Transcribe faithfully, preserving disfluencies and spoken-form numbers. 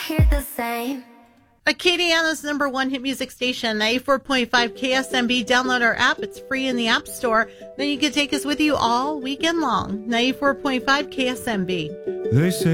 hear the same. Acadiana's number one hit music station, ninety-four point five K S M B. Download our app. It's free in the App Store. Then you can take us with you all weekend long. ninety-four point five K S M B. They say